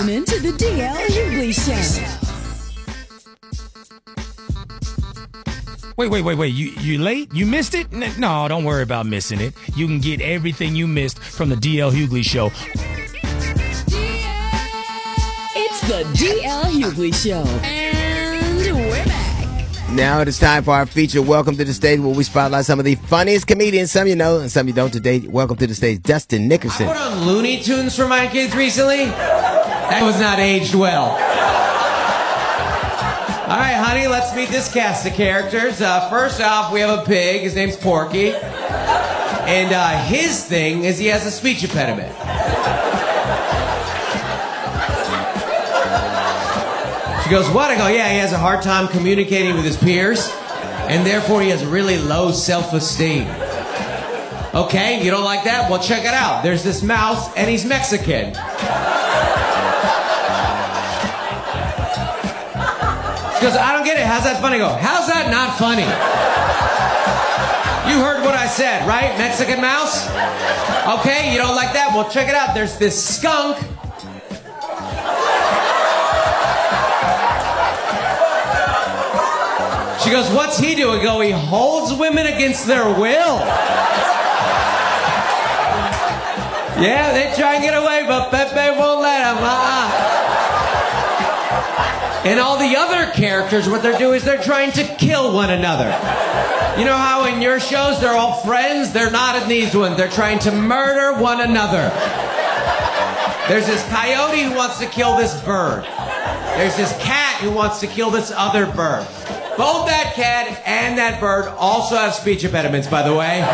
listening to the DL Hughley Show. Wait. You late? You missed it? No, don't worry about missing it. You can get everything you missed from the DL Hughley Show. It's the DL Hughley Show. And we're back. Now it is time for our feature, Welcome to the Stage, where we spotlight some of the funniest comedians, some you know and some you don't today. Welcome to the stage, Dustin Nickerson. I put on Looney Tunes for my kids recently. That was not aged well. All right, honey, let's meet this cast of characters. First off, we have a pig. His name's Porky. And his thing is he has a speech impediment. She goes, what? I go, yeah, he has a hard time communicating with his peers, and therefore he has really low self-esteem. Okay, you don't like that? Well, check it out. There's this mouse, and he's Mexican. She goes, I don't get it. How's that funny? I go, how's that not funny? You heard what I said, right? Mexican mouse? Okay, you don't like that? Well, check it out. There's this skunk. She goes, what's he doing? I go, he holds women against their will. Yeah, they try and get away, but Pepe won't let them. And all the other characters, what they're doing is they're trying to kill one another. You know how in your shows they're all friends? They're not in these ones. They're trying to murder one another. There's this coyote who wants to kill this bird. There's this cat who wants to kill this other bird. Both that cat and that bird also have speech impediments, by the way.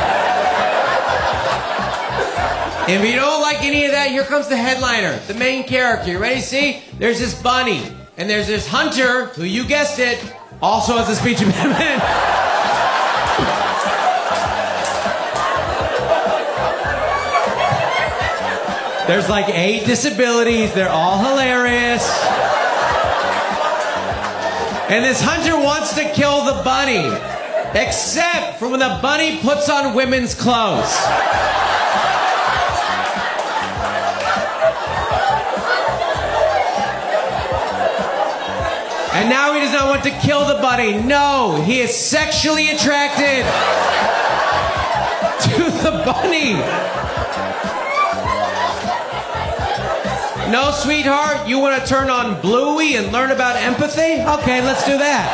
If you don't like any of that, here comes the headliner, the main character. You ready to see? There's this bunny, and there's this hunter, who, you guessed it, also has a speech impediment. There's like 8 disabilities. They're all hilarious. And this hunter wants to kill the bunny, except for when the bunny puts on women's clothes. And now he does not want to kill the bunny. No, he is sexually attracted to the bunny. No, sweetheart, you want to turn on Bluey and learn about empathy? Okay, let's do that.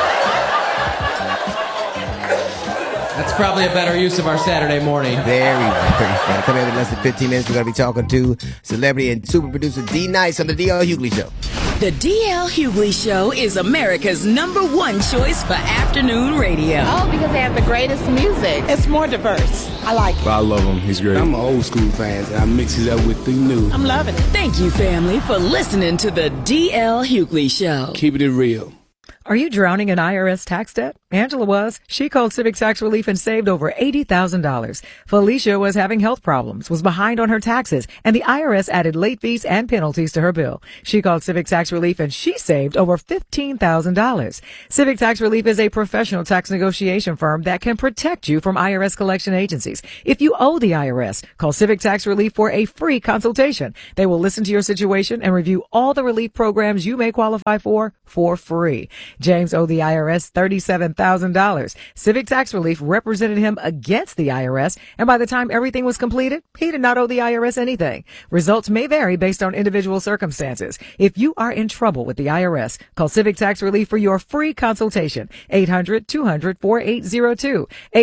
That's probably a better use of our Saturday morning. Very funny. Coming up in less than 15 minutes, we're going to be talking to celebrity and super producer D Nice on the DL Hughley Show. The DL Hughley Show is America's #1 choice for afternoon radio. Oh, because they have the greatest music. It's more diverse. I like it. I love him. He's great. I'm an old school fan, and I mix it up with the new. I'm loving it. Thank you, family, for listening to the DL Hughley Show. Keeping it real. Are you drowning in IRS tax debt? Angela was. She called Civic Tax Relief and saved over $80,000. Felicia was having health problems, was behind on her taxes, and the IRS added late fees and penalties to her bill. She called Civic Tax Relief and she saved over $15,000. Civic Tax Relief is a professional tax negotiation firm that can protect you from IRS collection agencies. If you owe the IRS, call Civic Tax Relief for a free consultation. They will listen to your situation and review all the relief programs you may qualify for free. James owed the IRS $37,000. Civic Tax Relief represented him against the IRS, and by the time everything was completed, he did not owe the IRS anything. Results may vary based on individual circumstances. If you are in trouble with the IRS, call Civic Tax Relief for your free consultation. 800-200-4802.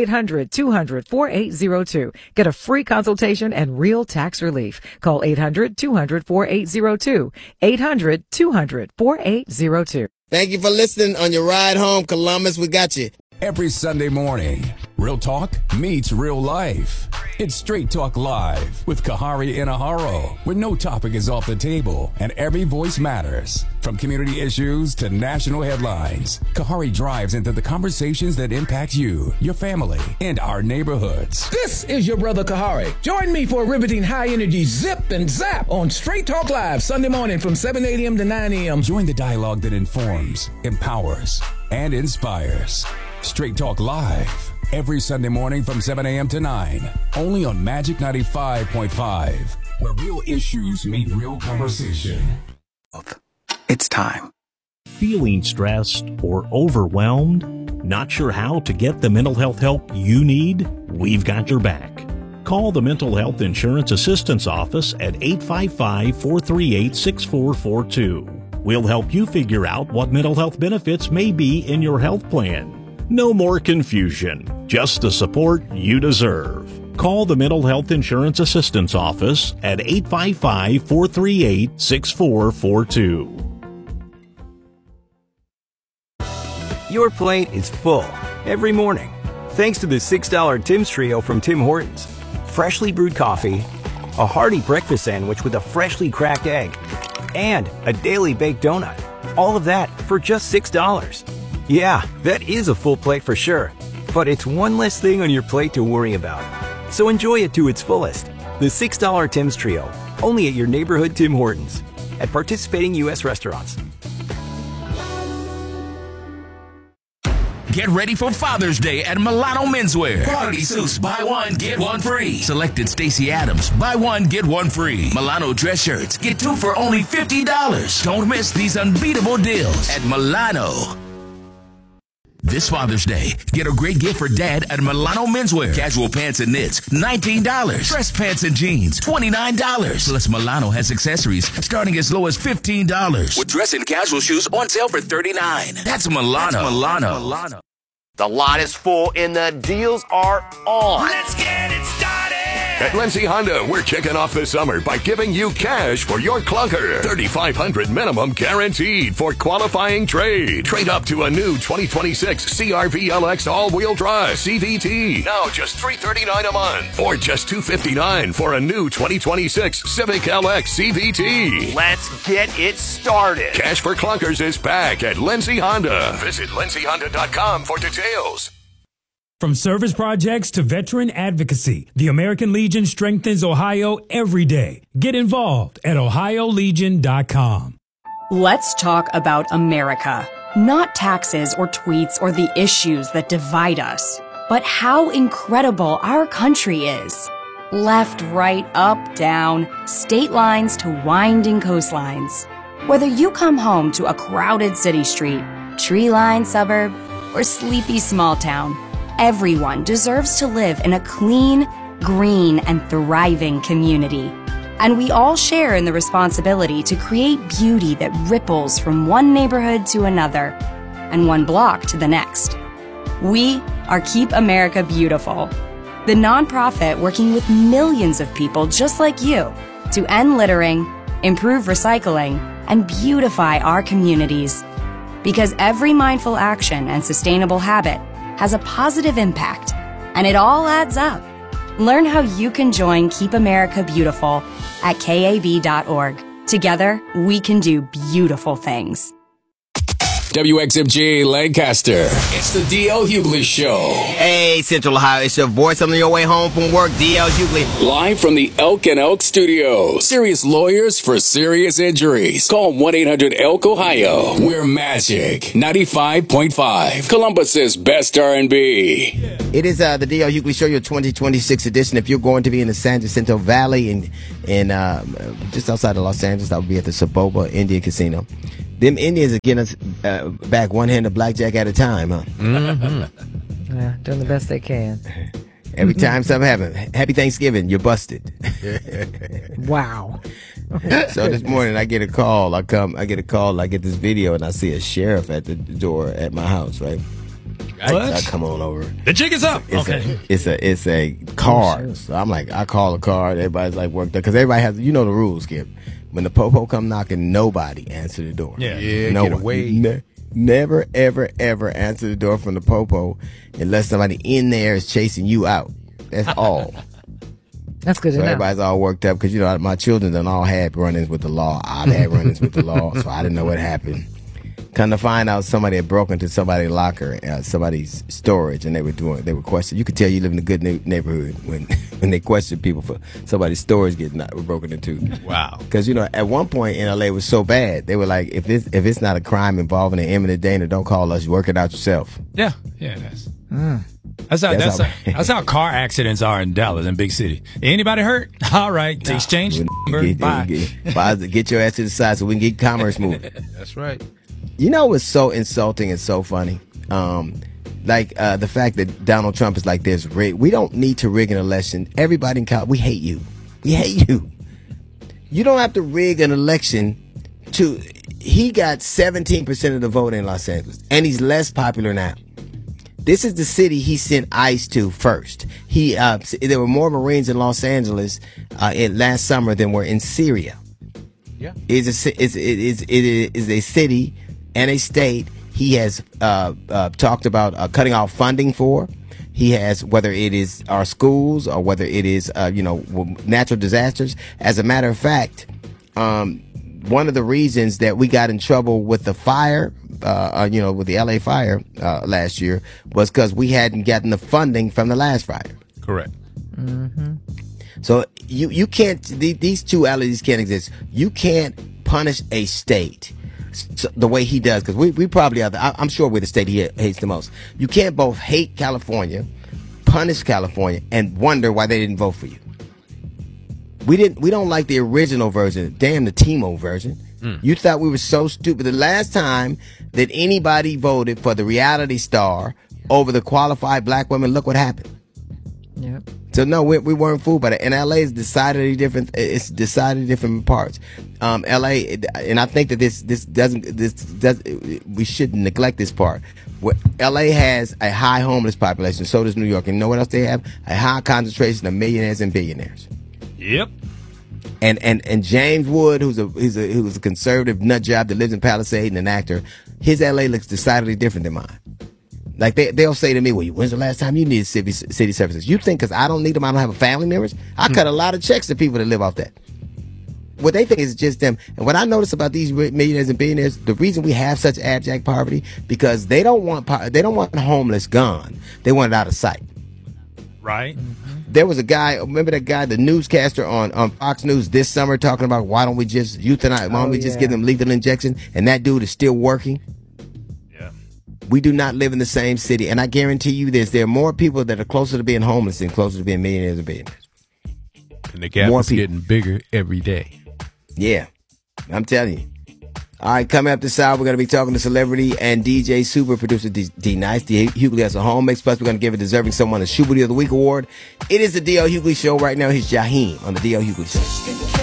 800-200-4802. Get a free consultation and real tax relief. Call 800-200-4802. 800-200-4802. Thank you for listening on your ride home, Columbus. We got you. Every Sunday morning, real talk meets real life. It's Straight Talk Live with Kahari Inaharo, where no topic is off the table and every voice matters. From community issues to national headlines, Kahari drives into the conversations that impact you, your family, and our neighborhoods. This is your brother Kahari. Join me for a riveting high-energy zip and zap on Straight Talk Live Sunday morning from 7 a.m. to 9 a.m. Join the dialogue that informs, empowers, and inspires. Straight Talk Live, every Sunday morning from 7 a.m. to 9, only on Magic 95.5, where real issues meet real conversation. It's time. Feeling stressed or overwhelmed? Not sure how to get the mental health help you need? We've got your back. Call the Mental Health Insurance Assistance Office at 855-438-6442. We'll help you figure out what mental health benefits may be in your health plan. No more confusion, just the support you deserve. Call the Mental Health Insurance Assistance Office at 855-438-6442. Your plate is full every morning, thanks to the $6 Tim's Trio from Tim Hortons. Freshly brewed coffee, a hearty breakfast sandwich with a freshly cracked egg, and a daily baked donut. All of that for just $6. Yeah, that is a full plate for sure, but it's one less thing on your plate to worry about. So enjoy it to its fullest. The $6 Tim's Trio, only at your neighborhood Tim Hortons, at participating U.S. restaurants. Get ready for Father's Day at Milano Menswear. Quality suits, buy one, get one free. Selected Stacey Adams, buy one, get one free. Milano dress shirts, get two for only $50. Don't miss these unbeatable deals at Milano. This Father's Day, get a great gift for Dad at Milano Menswear. Casual pants and knits, $19. Dress pants and jeans, $29. Plus, Milano has accessories starting as low as $15. With dress and casual shoes on sale for $39. That's Milano. Milano. The lot is full and the deals are on. Let's get it started. At Lindsay Honda, we're kicking off the summer by giving you cash for your clunker. $3,500 minimum guaranteed for qualifying trade. Trade up to a new 2026 CR-V LX all-wheel drive CVT. Now just $339 a month. Or just $259 for a new 2026 Civic LX CVT. Let's get it started. Cash for clunkers is back at Lindsay Honda. Visit lindsayhonda.com for details. From service projects to veteran advocacy, the American Legion strengthens Ohio every day. Get involved at OhioLegion.com. Let's talk about America. Not taxes or tweets or the issues that divide us, but how incredible our country is. Left, right, up, down, state lines to winding coastlines. Whether you come home to a crowded city street, tree-lined suburb, or sleepy small town, everyone deserves to live in a clean, green, and thriving community. And we all share in the responsibility to create beauty that ripples from one neighborhood to another and one block to the next. We are Keep America Beautiful, the nonprofit working with millions of people just like you to end littering, improve recycling, and beautify our communities. Because every mindful action and sustainable habit has a positive impact, and it all adds up. Learn how you can join Keep America Beautiful at KAB.org. Together, we can do beautiful things. WXMG Lancaster. It's the D.L. Hughley Show. Hey, Central Ohio, it's your voice on your way home from work, D.L. Hughley. Live from the Elk and Elk Studios. Serious lawyers for serious injuries. Call 1-800-ELK Ohio. We're Magic 95.5. Columbus's best R&B. It is the D.L. Hughley Show, your 2026 edition. If you're going to be in the San Jacinto Valley and just outside of Los Angeles, I will be at the Saboba Indian Casino. Them Indians are getting us back one hand of blackjack at a time, huh? Mm-hmm. Yeah, doing the best they can. Every time something happens, Happy Thanksgiving, you're busted. Wow. So this morning I get a call. I get this video, and I see a sheriff at the door at my house, right? I come on over. The jig is up. It's a car. So I'm like, I call the car. Everybody's like worked up because everybody has, you know the rules, Skip. When the popo come knocking, nobody answer the door. Yeah, no get one. away. Never, ever, ever answer the door from the popo unless somebody in there is chasing you out. That's all. That's good to know. Everybody's all worked up because, you know, my children done all had run-ins with the law. I've had run-ins with the law, so I didn't know what happened. Come to find out, somebody had broken into somebody's locker, somebody's storage, and they were questioning. You could tell you live in a good neighborhood when they question people for somebody's storage getting broken into. Wow. Because, you know, at one point in LA it was so bad, they were like, if it's not a crime involving an imminent danger, don't call us. You work it out yourself. Yeah, it is. That's how car accidents are in Dallas, in big city. Anybody hurt? All right, exchange number. Bye. Get your ass to the side so we can get commerce moving. That's right. You know what's so insulting and so funny? The fact that Donald Trump is like, there's rig. We don't need to rig an election. Everybody in California, we hate you. We hate you. You don't have to rig an election he got 17% of the vote in Los Angeles, and he's less popular now. This is the city he sent ICE to first. There were more Marines in Los Angeles last summer than were in Syria. Yeah, it is a city and a state he has talked about cutting off funding for. He has, whether it is our schools or whether it is natural disasters. As a matter of fact, one of the reasons that we got in trouble with the fire, with the LA fire last year, was because we hadn't gotten the funding from the last fire. Correct. Mm-hmm. So you can't, these two alleys can't exist. You can't punish a state the way he does, because we probably are, I'm sure we're the state he hates the most. You can't both hate California, punish California, and wonder why they didn't vote for you. We don't like the original version. Damn the Timo version. You thought we were so stupid. The last time that anybody voted for the reality star over the qualified black women, look what happened. Yep. So no, we weren't fooled by that. And LA is decidedly different. It's decidedly different parts. LA, and I think that this doesn't. We shouldn't neglect this part. LA has a high homeless population. So does New York. And you know what else they have? A high concentration of millionaires and billionaires. Yep. And James Wood, who's a conservative nut job that lives in Palisade and an actor, his LA looks decidedly different than mine. Like they'll say to me, "Well, when's the last time you needed city services?" You think because I don't need them, I don't have a family members? I cut a lot of checks to people that live off that. What they think is just them. And what I notice about these millionaires and billionaires, the reason we have such abject poverty, because they don't want homeless gone. They want it out of sight. Right. There was a guy, remember that guy, the newscaster on Fox News this summer, talking about why don't we just euthanize, why don't we just give them lethal injection? And that dude is still working. Yeah. We do not live in the same city. And I guarantee you this, there are more people that are closer to being homeless than closer to being millionaires and billionaires. And the gap is getting bigger every day. Yeah. I'm telling you. All right, coming up this hour, we're going to be talking to celebrity and DJ super producer D-Nice. D. Hughley has a home mix. Plus, we're going to give a deserving someone a Shubity of the Week award. It is the D.L. Hughley Show right now. He's Jaheim on the D.L. Hughley Show.